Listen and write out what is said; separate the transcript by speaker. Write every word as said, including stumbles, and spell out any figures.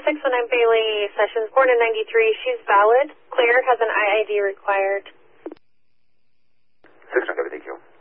Speaker 1: six one nine Bailey Sessions, born in ninety-three. She's valid. Clear, has an I I D required.
Speaker 2: six one, thank you.